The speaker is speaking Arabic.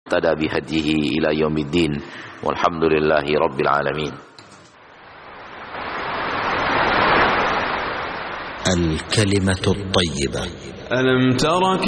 اهتدى بهديه إلى يوم الدين والحمد لله رب العالمين. الكلمة الطيبة. ألم تر